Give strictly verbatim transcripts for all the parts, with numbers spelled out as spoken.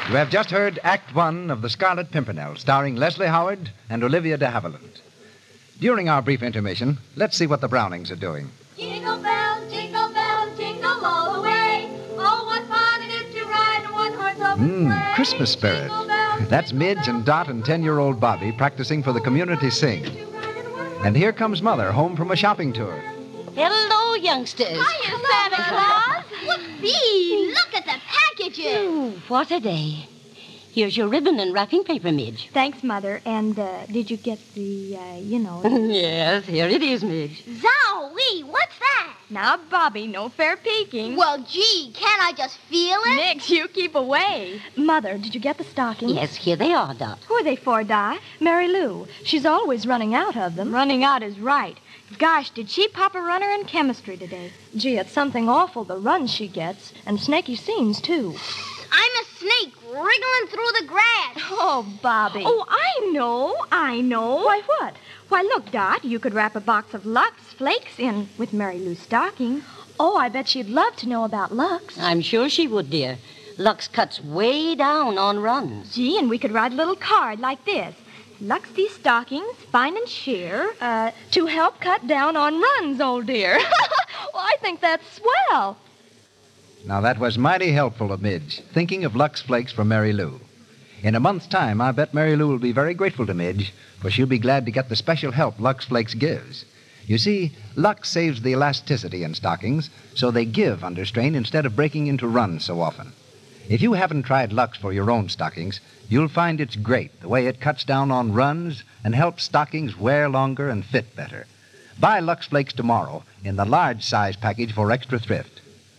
You have just heard Act One of The Scarlet Pimpernel, starring Leslie Howard and Olivia de Havilland. During our brief intermission, let's see what the Brownings are doing. Jingle bells, jingle bells, jingle all the way. Oh, what fun it is to ride in one horse open sleigh. Mmm, Christmas spirit. That's Midge and Dot and ten-year-old Bobby practicing for the community sing. And here comes Mother, home from a shopping tour. Hello, youngsters. Hiya, Santa Claus. Whoopee, look at the packages. Ooh, what a day. Here's your ribbon and wrapping paper, Midge. Thanks, Mother. And uh, did you get the, uh, you know... Yes, here it is, Midge. Zowie, what's that? Now, Bobby, no fair peeking. Well, gee, can't I just feel it? Nix, you keep away. Mother, did you get the stockings? Yes, here they are, Dot. Who are they for, Dot? Mary Lou. She's always running out of them. Running out is right. Gosh, did she pop a runner in chemistry today? Gee, it's something awful, the runs she gets. And snaky scenes, too. I'm a snake wriggling through the grass. Oh, Bobby. Oh, I know, I know. Why, what? Why, look, Dot, you could wrap a box of Lux Flakes in with Mary Lou's stocking. Oh, I bet she'd love to know about Lux. I'm sure she would, dear. Lux cuts way down on runs. Gee, and we could write a little card like this. Lux these stockings, fine and sheer, uh, to help cut down on runs, old dear. Well, I think that's swell. Now, that was mighty helpful of Midge, thinking of Lux Flakes for Mary Lou. In a month's time, I bet Mary Lou will be very grateful to Midge, for she'll be glad to get the special help Lux Flakes gives. You see, Lux saves the elasticity in stockings, so they give under strain instead of breaking into runs so often. If you haven't tried Lux for your own stockings, you'll find it's great, the way it cuts down on runs and helps stockings wear longer and fit better. Buy Lux Flakes tomorrow in the large size package for extra thrift.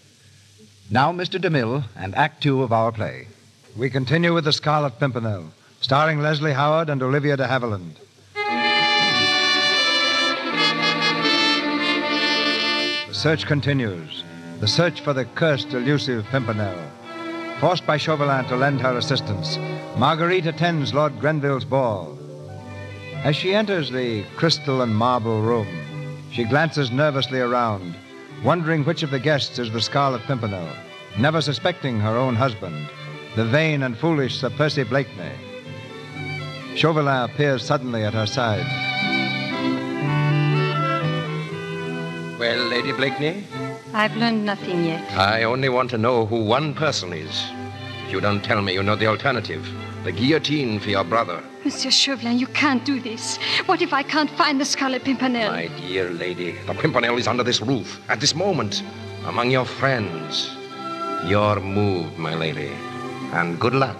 Now, Mister DeMille and Act Two of our play. We continue with The Scarlet Pimpernel, starring Leslie Howard and Olivia de Havilland. The search continues. The search for the cursed, elusive Pimpernel. Forced by Chauvelin to lend her assistance, Marguerite attends Lord Grenville's ball. As she enters the crystal and marble room, she glances nervously around, wondering which of the guests is the Scarlet Pimpernel, never suspecting her own husband, the vain and foolish Sir Percy Blakeney. Chauvelin appears suddenly at her side. Well, Lady Blakeney? I've learned nothing yet. I only want to know who one person is. If you don't tell me, you know the alternative. The guillotine for your brother. Monsieur Chauvelin, you can't do this. What if I can't find the Scarlet Pimpernel? My dear lady, the Pimpernel is under this roof, at this moment, among your friends. Your move, my lady. And good luck.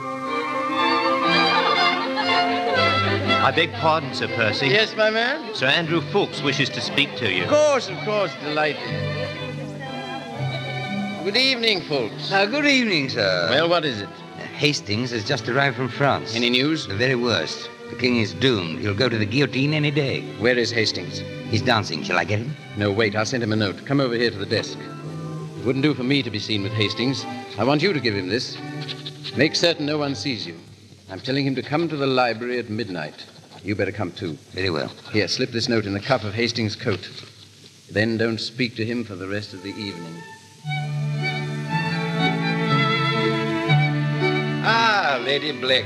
I beg pardon, Sir Percy. Yes, my man? Sir Andrew Ffoulkes wishes to speak to you. Of course, of course, delighted. Good evening, Ffoulkes. Uh, good evening, sir. Well, what is it? Uh, Hastings has just arrived from France. Any news? The very worst. The king is doomed. He'll go to the guillotine any day. Where is Hastings? He's dancing. Shall I get him? No, wait. I'll send him a note. Come over here to the desk. It wouldn't do for me to be seen with Hastings. I want you to give him this. Make certain no one sees you. I'm telling him to come to the library at midnight. You better come, too. Very well. Here, slip this note in the cuff of Hastings' coat. Then don't speak to him for the rest of the evening. Ah, Lady Blake.